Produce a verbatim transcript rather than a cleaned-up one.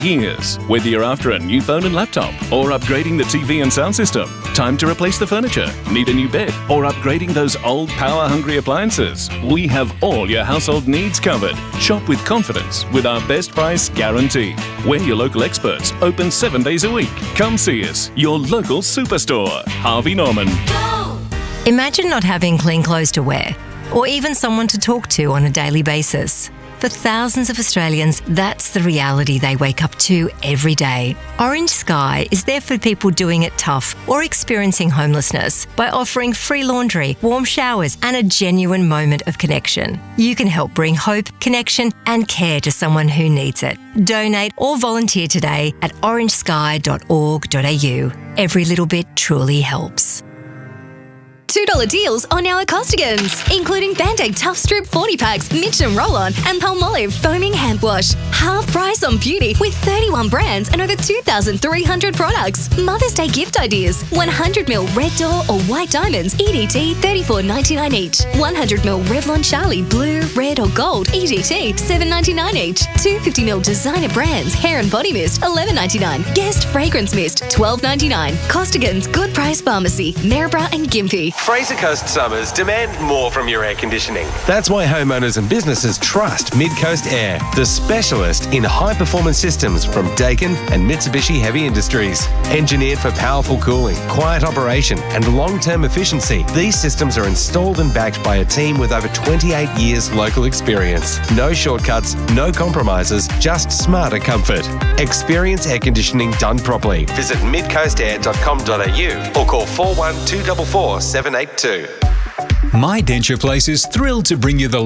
years. Whether you're after a new phone and laptop or upgrading the T V and sound system, time to replace the furniture, need a new bed, or upgrading those old power-hungry appliances, we have all your household needs covered. Shop with confidence with our best price guarantee. We're your local experts, open seven days a week. Come see us, your local superstore. Harvey Norman. Imagine not having clean clothes to wear, or even someone to talk to on a daily basis. For thousands of Australians, that's the reality they wake up to every day. Orange Sky is there for people doing it tough or experiencing homelessness by offering free laundry, warm showers, and a genuine moment of connection. You can help bring hope, connection, and care to someone who needs it. Donate or volunteer today at orange sky dot org dot a u. Every little bit truly helps. two dollar deals on our Costigans, including Band-Aid Tough Strip forty packs, Mitch and Roll-On, and Palmolive Foaming Hand Wash. Half price on beauty with thirty-one brands and over two thousand three hundred products. Mother's Day gift ideas: one hundred milliliter Red Door or White Diamonds, E D T thirty-four ninety-nine each. one hundred milliliter Revlon Charlie Blue, Red or Gold, E D T seven ninety-nine each. two hundred fifty milliliter Designer Brands Hair and Body Mist, eleven ninety-nine. Guest Fragrance Mist, twelve ninety-nine. Costigans Good Price Pharmacy, Maryborough and Gympie. Fraser Coast summers demand more from your air conditioning. That's why homeowners and businesses trust Mid-Coast Air, the specialist in high-performance systems from Daikin and Mitsubishi Heavy Industries. Engineered for powerful cooling, quiet operation and long-term efficiency, these systems are installed and backed by a team with over twenty-eight years local experience. No shortcuts, no compromises, just smarter comfort. Experience air conditioning done properly. Visit mid coast air dot com dot a u or call four one two four four seven eight two. My Denture Place is thrilled to bring you the